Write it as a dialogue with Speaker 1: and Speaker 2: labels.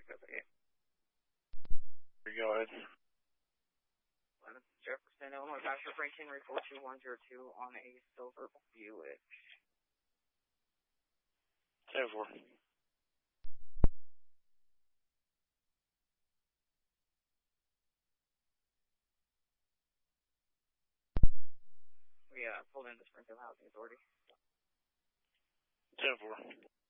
Speaker 1: Go ahead.
Speaker 2: Jefferson, Illinois, Pastor Frank Henry 42102 on a silver Buick.
Speaker 1: 10-4.
Speaker 2: We pulled in the Springfield Housing Authority.
Speaker 1: 10-4.